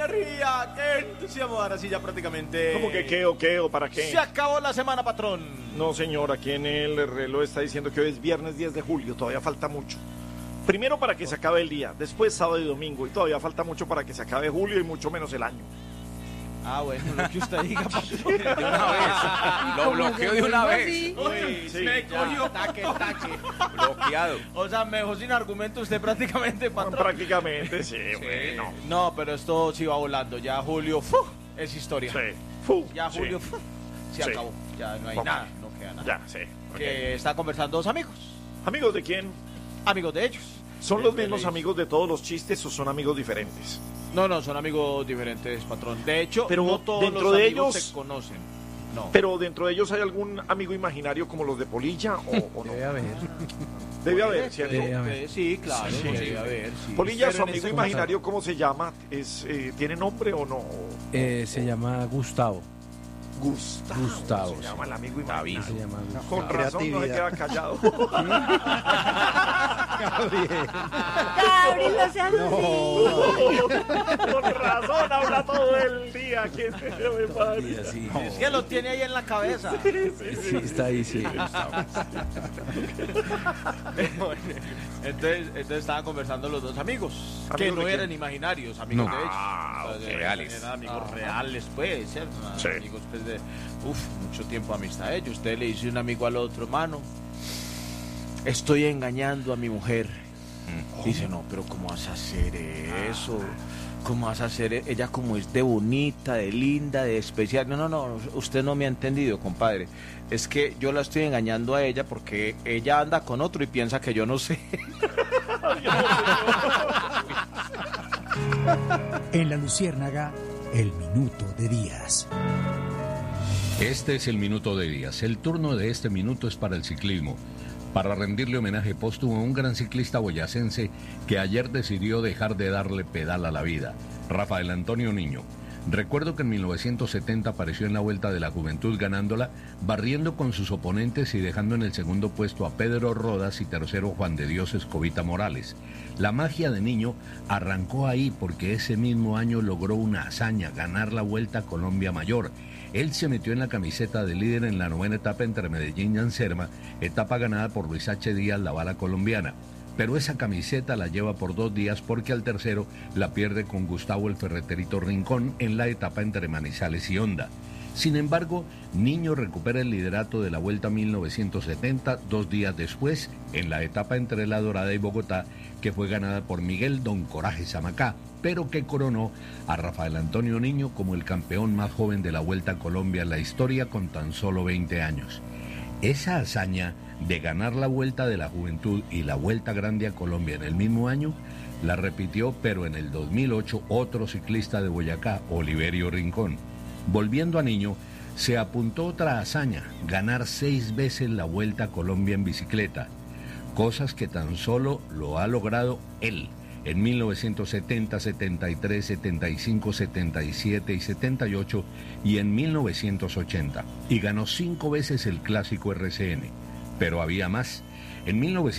energía! ¡Qué entusiasmo! Ahora sí, ya prácticamente... ¿Cómo que qué o qué o para qué? Se acabó la semana, patrón. No, señor, aquí en el reloj está diciendo que hoy es viernes 10 de julio, todavía falta mucho. Primero para que se acabe el día, después sábado y domingo, y todavía falta mucho para que se acabe julio y mucho menos el año. Ah, bueno, lo que usted diga, patrón. De una vez. Lo bloqueó de una vez. Uy, Sí, me cogió. Taque. Bloqueado. O sea, me dejó sin argumento usted prácticamente, patrón. Prácticamente, sí, bueno. No, pero esto sí va volando. Ya julio, es historia. Sí. Ya julio, sí. se Sí. acabó. Ya no hay Ok. nada, no queda nada. Ya, sí. Ok. Que está conversando dos amigos. ¿Amigos de quién? Amigos de ellos. ¿Son los De mismos ellos. amigos de todos los chistes o son amigos diferentes? No, son amigos diferentes, patrón. De hecho, Pero no todos dentro los de amigos ellos- se conocen. No. Pero dentro de ellos hay algún amigo imaginario como los de Polilla o no. Debe haber. Debe haber, ¿cierto? Debe haber. Sí, claro, Sí. debe haber. Sí. Polilla, Pero su en amigo este imaginario, ¿cómo se llama? ¿Tiene nombre o no? Se llama Gustavo. Gustavo. Se llama el amigo imaginario. Se llama Gustavo. Con razón no se queda callado. Gabriel, no seas así. Con razón habla todo el día. ¿Quién me pasa? Y así. Es que lo tiene ahí en la cabeza. Sí, está ahí, sí. Entonces estaban conversando los dos amigos, que ¿Amigos no de eran quién? imaginarios, amigos de ellos. ok, reales. Eran amigos reales, pues, ¿cierto? Sí. Amigos, pues, de mucho tiempo de amistad de ellos. Usted le dice un amigo al otro, mano, estoy engañando a mi mujer. Dice, no, pero ¿cómo vas a hacer eso? ¿Cómo vas a hacer ella como es de bonita, de linda, de especial? No, usted no me ha entendido, compadre. Es que yo la estoy engañando a ella porque ella anda con otro y piensa que yo no sé. En La Luciérnaga, el minuto de Díaz. Este es el minuto de Díaz. El turno de este minuto es para el ciclismo, para rendirle homenaje póstumo a un gran ciclista boyacense que ayer decidió dejar de darle pedal a la vida, Rafael Antonio Niño. Recuerdo que en 1970 apareció en la Vuelta de la Juventud ganándola, barriendo con sus oponentes y dejando en el segundo puesto a Pedro Rodas y tercero Juan de Dios Escobita Morales. La magia de Niño arrancó ahí porque ese mismo año logró una hazaña, ganar la Vuelta a Colombia Mayor. Él se metió en la camiseta de líder en la 9ª etapa entre Medellín y Anserma, etapa ganada por Luis H. Díaz, la bala colombiana. Pero esa camiseta la lleva por 2 días porque al tercero la pierde con Gustavo el Ferreterito Rincón en la etapa entre Manizales y Honda. Sin embargo, Niño recupera el liderato de la Vuelta 1970 2 días después en la etapa entre La Dorada y Bogotá, que fue ganada por Miguel Don Coraje Zamacá, pero que coronó a Rafael Antonio Niño como el campeón más joven de la Vuelta a Colombia en la historia con tan solo 20 años. Esa hazaña de ganar la Vuelta de la Juventud y la Vuelta Grande a Colombia en el mismo año, la repitió, pero en el 2008, otro ciclista de Boyacá, Oliverio Rincón. Volviendo a Niño, se apuntó otra hazaña, ganar 6 veces la Vuelta a Colombia en bicicleta, cosas que tan solo lo ha logrado él, en 1970, 73, 75, 77 y 78 y en 1980, y ganó 5 veces el clásico RCN. Pero había más. En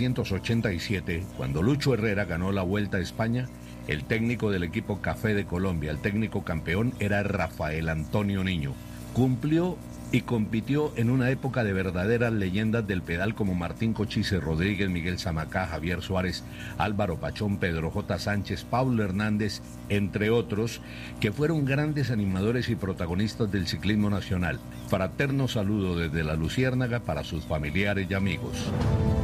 1987, cuando Lucho Herrera ganó la Vuelta a España, el técnico del equipo Café de Colombia, el técnico campeón, era Rafael Antonio Niño. Cumplió y compitió en una época de verdaderas leyendas del pedal como Martín Cochise Rodríguez, Miguel Zamacá, Javier Suárez, Álvaro Pachón, Pedro J. Sánchez, Paulo Hernández, entre otros, que fueron grandes animadores y protagonistas del ciclismo nacional. Fraterno saludo desde La Luciérnaga para sus familiares y amigos.